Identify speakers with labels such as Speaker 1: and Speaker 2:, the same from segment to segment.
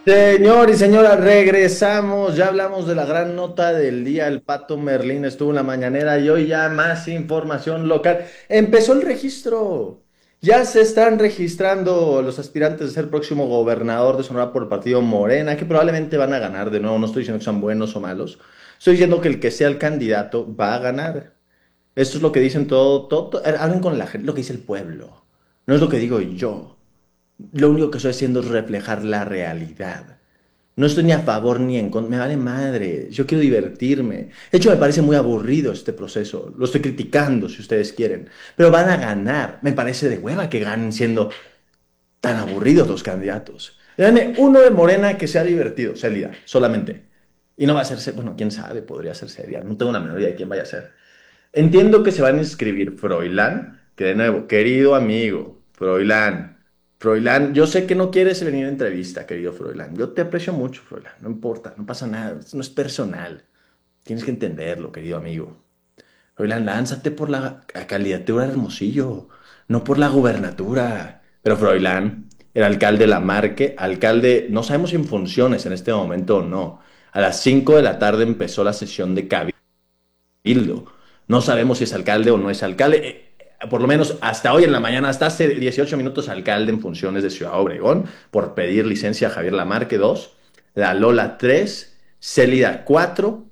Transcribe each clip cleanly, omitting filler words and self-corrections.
Speaker 1: Señor y señora, regresamos. Ya hablamos de la gran nota del día. El Pato Merlín estuvo en la mañanera y hoy ya más información local. Empezó el registro. Ya se están registrando los aspirantes a ser próximo gobernador de Sonora por el partido Morena, que probablemente van a ganar de nuevo. No estoy diciendo que sean buenos o malos. Estoy diciendo que el que sea el candidato va a ganar. Esto es lo que dicen hablen con la gente, lo que dice el pueblo. No es lo que digo yo. Lo único que estoy haciendo es reflejar la realidad. No estoy ni a favor ni en contra, me vale madre, yo quiero divertirme. De hecho, me parece muy aburrido este proceso, lo estoy criticando si ustedes quieren, pero van a ganar. Me parece de hueva que ganen siendo tan aburridos los candidatos. Dame uno de Morena que sea divertido, Célida, solamente. Y no va a ser, bueno, quién sabe, podría ser seria, no tengo la menor idea de quién vaya a ser. Entiendo que se van a inscribir Froilán, que de nuevo, querido amigo, Froilán, yo sé que no quieres venir a entrevista, querido Froilán. Yo te aprecio mucho, Froilán, no importa, no pasa nada, esto no es personal. Tienes que entenderlo, querido amigo. Froilán, lánzate por la candidatura de Hermosillo, no por la gubernatura. Pero Froilán, el alcalde Lamarque, alcalde, no sabemos si en funciones en este momento o no. A las 5 de la tarde empezó la sesión de cabildo. No sabemos si es alcalde o no es alcalde. Por lo menos hasta hoy en la mañana, hasta hace 18 minutos, alcalde en funciones de Ciudad Obregón, por pedir licencia a Javier Lamarque 2, la Lola 3, Célida 4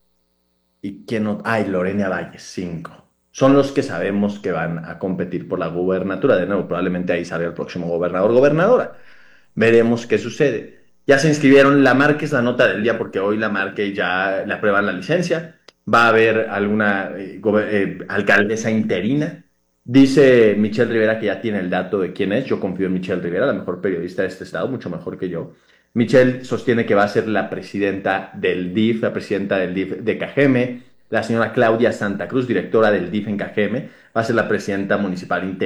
Speaker 1: y quién no, ay, Lorena Valles 5. Son los que sabemos que van a competir por la gubernatura. De nuevo, probablemente ahí salga el próximo gobernador, gobernadora. Veremos qué sucede. Ya se inscribieron, la Marque es la nota del día porque hoy la Marque ya le aprueban la licencia. Va a haber alguna alcaldesa interina. Dice Michelle Rivera que ya tiene el dato de quién es. Yo confío en Michelle Rivera, la mejor periodista de este estado, mucho mejor que yo. Michelle sostiene que va a ser la presidenta del DIF, la presidenta del DIF de Cajeme. La señora Claudia Santa Cruz, directora del DIF en Cajeme, va a ser la presidenta municipal interina.